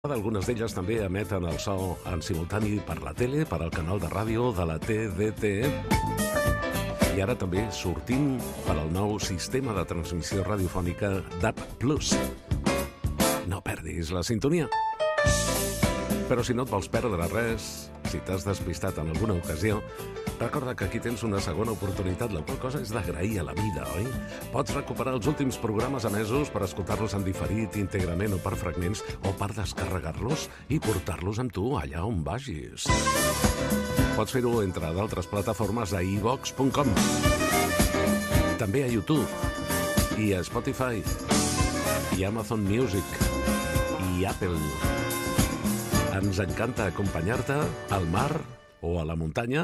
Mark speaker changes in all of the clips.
Speaker 1: Algunes d'elles també emeten el so en simultani per la tele, per al canal de ràdio de la TDT. I ara també sortint per al nou sistema de transmissió radiofònica DAB+. No perdis la sintonia. Però si no et vols perdre res, si t'has despistat en alguna ocasió, recorda que aquí tens una segona oportunitat, la qual cosa és d'agrair a la vida, oi? Pots recuperar els últims programes emesos per escoltar-los en diferit, íntegrament o per fragments, o per descarregar-los i portar-los amb tu allà on vagis. Pots fer-ho, entre d'altres plataformes, a iVox.com. També a YouTube, i a Spotify, i a Amazon Music, i Apple. Ens encanta acompanyar-te al mar o a la muntanya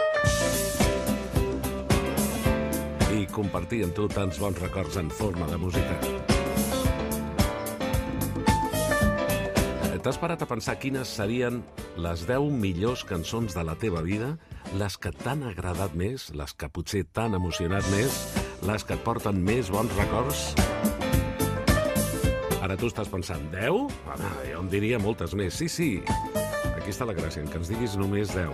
Speaker 1: i compartir amb tu tants bons records en forma de música. T'has parat a pensar quines serien les 10 millors cançons de la teva vida, les que t'han agradat més, les que potser t'han emocionat més, les que et porten més bons records? Ara tu estàs pensant, 10? Home, jo en diria moltes més. Sí, aquí està la gràcia, que ens diguis només 10.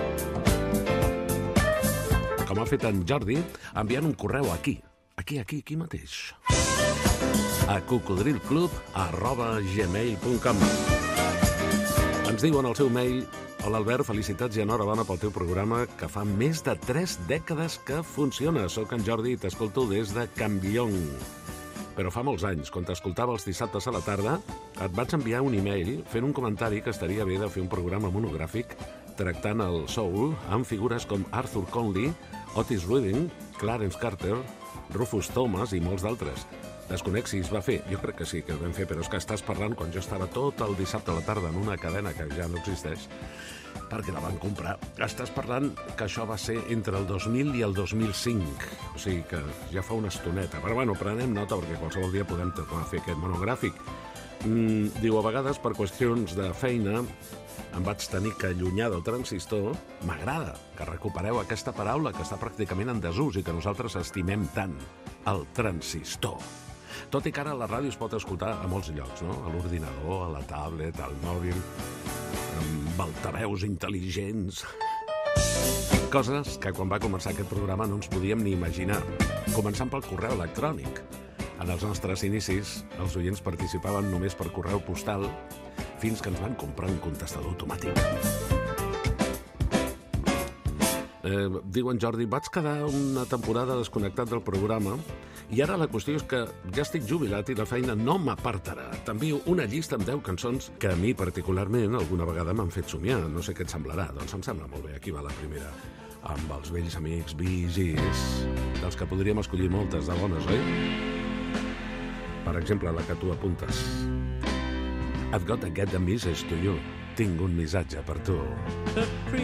Speaker 1: Com ha fet en Jordi, enviant un correu aquí mateix. A cocodrilclub@gmail.com. Ens diu en el seu mail: hola Albert, felicitats i enhorabona pel teu programa que fa més de 3 dècades que funciona. Soc en Jordi i t'escolto des de Campllong. Però fa molts anys, quan t'escoltava els dissabtes a la tarda, et vaig enviar un e-mail fent un comentari que estaria bé de fer un programa monogràfic tractant el soul amb figures com Arthur Conley, Otis Redding, Clarence Carter, Rufus Thomas i molts d'altres. Desconec si es va fer, jo crec que sí que ho vam fer, però és que estàs parlant quan jo estava tot el dissabte a la tarda en una cadena que ja no existeix, perquè la van comprar. Estàs parlant que això va ser entre el 2000 i el 2005, o sigui que ja fa una estoneta. Però bueno, prenem nota perquè qualsevol dia podem tornar a fer aquest monogràfic. Diu, a vegades per qüestions de feina em vaig tenir que allunyar del transistor. M'agrada que recupereu aquesta paraula que està pràcticament en desús i que nosaltres estimem tant, el transistor. Tot i que ara la ràdio es pot escoltar a molts llocs, no? A l'ordinador, a la tablet, al mòbil, amb altaveus intel·ligents. Coses que quan va començar aquest programa no ens podíem ni imaginar. Començant pel correu electrònic. En els nostres inicis, els oients participaven només per correu postal fins que ens van comprar un contestador automàtic. Diu en Jordi, vaig quedar una temporada desconnectat del programa i ara la qüestió és que ja estic jubilat i la feina no m'apartarà. T'envio una llista amb 10 cançons que a mi particularment alguna vegada m'han fet somiar. No sé què et semblarà. Doncs em sembla molt bé. Aquí va la primera. Amb els vells amics Bee Gees, dels que podríem escollir moltes de bones, oi? Per exemple, la que tu apuntes. I've got to get a message to you. Tinc un missatge per tu.